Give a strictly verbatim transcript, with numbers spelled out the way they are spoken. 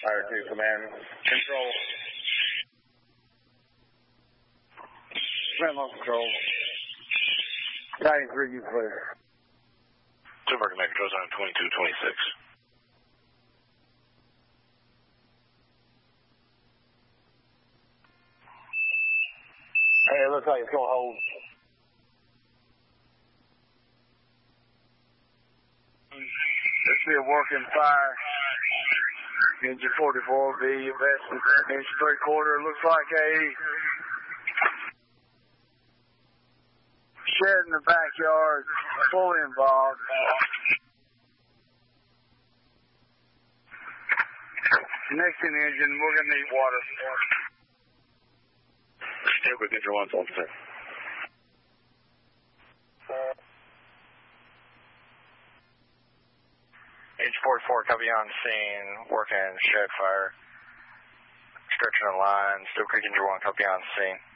Fire two, command. Control. Command local control. Guiding three, you clear. Super command control zone twenty-two twenty-six. Hey, it looks like it's going to hold. This be a working fire. Engine forty-four B, investment inch three quarter. Looks like a shed in the backyard, fully involved. Connecting engine, we're going to need water. Stay with Engine one, officer. Engine forty-four, copy on scene, working shed fire. Stretching the line, Steel Creek Engine one, copy on scene.